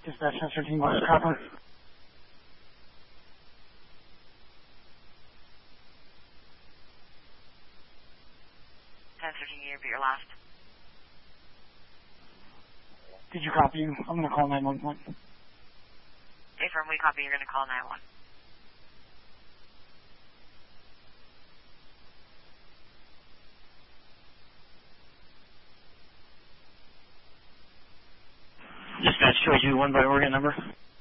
Dispatch 1013, West Copper. 1013, you repeat your last. Did you copy? I'm going to call 911. Okay, from we copy, you're going to call 911. Dispatch 281 by Oregon number.